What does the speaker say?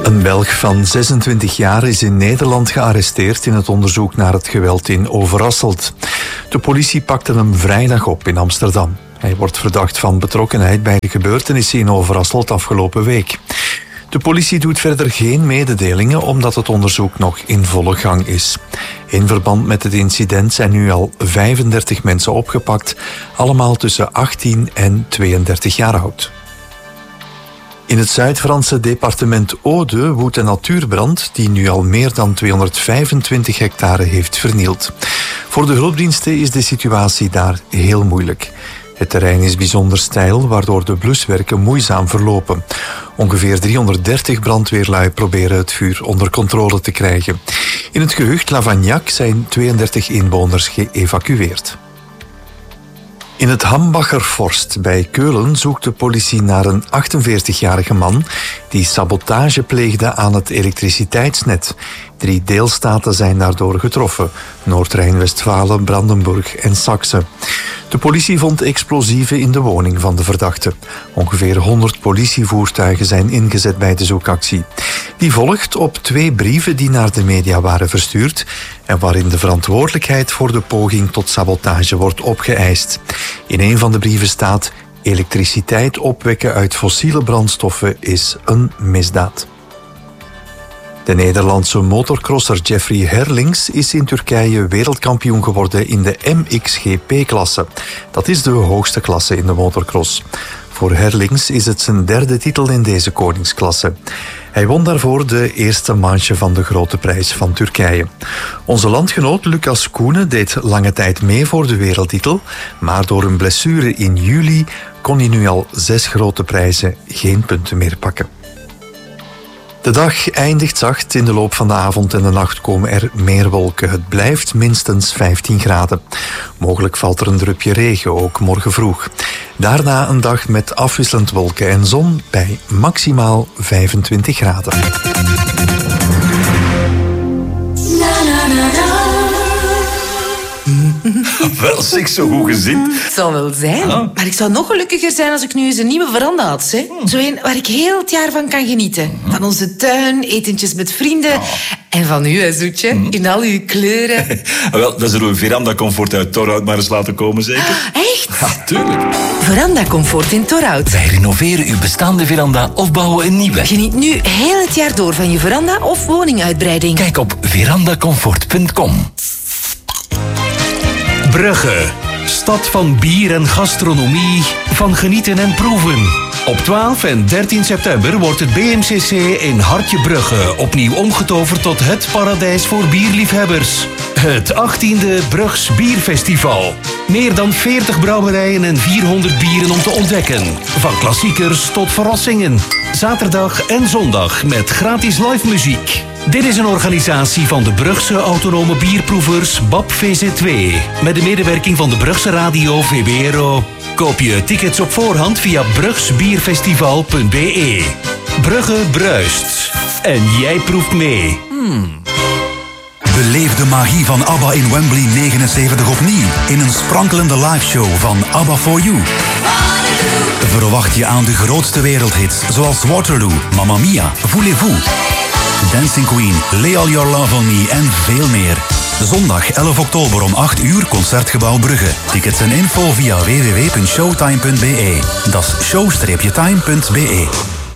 Een Belg van 26 jaar is in Nederland gearresteerd in het onderzoek naar het geweld in Overasselt. De politie pakte hem vrijdag op in Amsterdam. Hij wordt verdacht van betrokkenheid bij de gebeurtenissen in Overasselt afgelopen week. De politie doet verder geen mededelingen omdat het onderzoek nog in volle gang is. In verband met het incident zijn nu al 35 mensen opgepakt, allemaal tussen 18 en 32 jaar oud. In het Zuid-Franse departement Aude woedt een natuurbrand die nu al meer dan 225 hectare heeft vernield. Voor de hulpdiensten is de situatie daar heel moeilijk. Het terrein is bijzonder steil, waardoor de bluswerken moeizaam verlopen. Ongeveer 330 brandweerlui proberen het vuur onder controle te krijgen. In het gehucht Lavagnac zijn 32 inwoners geëvacueerd. In het Hambacher Forst bij Keulen zoekt de politie naar een 48-jarige man die sabotage pleegde aan het elektriciteitsnet. 3 deelstaten zijn daardoor getroffen: Noord-Rijn-Westfalen, Brandenburg en Saxe. De politie vond explosieven in de woning van de verdachte. Ongeveer 100 politievoertuigen zijn ingezet bij de zoekactie. Die volgt op 2 brieven die naar de media waren verstuurd en waarin de verantwoordelijkheid voor de poging tot sabotage wordt opgeëist. In een van de brieven staat: elektriciteit opwekken uit fossiele brandstoffen is een misdaad. De Nederlandse motorcrosser Jeffrey Herlings is in Turkije wereldkampioen geworden in de MXGP-klasse. Dat is de hoogste klasse in de motorcross. Voor Herlings is het zijn 3e titel in deze koningsklasse. Hij won daarvoor de eerste manche van de Grote Prijs van Turkije. Onze landgenoot Lucas Koenen deed lange tijd mee voor de wereldtitel, maar door een blessure in juli kon hij nu al 6 grote prijzen geen punten meer pakken. De dag eindigt zacht. In de loop van de avond en de nacht komen er meer wolken. Het blijft minstens 15 graden. Mogelijk valt er een drupje regen, ook morgen vroeg. Daarna een dag met afwisselend wolken en zon bij maximaal 25 graden. Wel, zeg, zo goed gezind. Het zal wel zijn. Maar ik zou nog gelukkiger zijn als ik nu eens een nieuwe veranda had. Hè? Zo een waar ik heel het jaar van kan genieten. Van onze tuin, etentjes met vrienden. En van u, hè, zoetje. In al uw kleuren. Wel, dan zullen we Veranda Comfort uit Torhout maar eens laten komen, zeker? Echt? Ja, tuurlijk. Veranda Comfort in Torhout. Wij renoveren uw bestaande veranda of bouwen een nieuwe. Geniet nu heel het jaar door van je veranda of woninguitbreiding. Kijk op verandacomfort.com. Brugge, stad van bier en gastronomie, van genieten en proeven. Op 12 en 13 september wordt het BMCC in Hartje Brugge opnieuw omgetoverd tot het paradijs voor bierliefhebbers. Het 18e Brugs Bierfestival. Meer dan 40 brouwerijen en 400 bieren om te ontdekken. Van klassiekers tot verrassingen. Zaterdag en zondag met gratis live muziek. Dit is een organisatie van de Brugse Autonome Bierproevers BAP VZ2. Met de medewerking van de Brugse Radio VBRO. Koop je tickets op voorhand via brugsbierfestival.be. Brugge bruist. En jij proeft mee. Beleef de magie van ABBA in Wembley 79 opnieuw. In een sprankelende liveshow van ABBA For You. Verwacht je aan de grootste wereldhits zoals Waterloo, Mamma Mia, Voulez-vous, Dancing Queen, Lay All Your Love On Me en veel meer. Zondag 11 oktober om 8 uur, Concertgebouw Brugge. Tickets en info via www.showtime.be. Dat is show-time.be.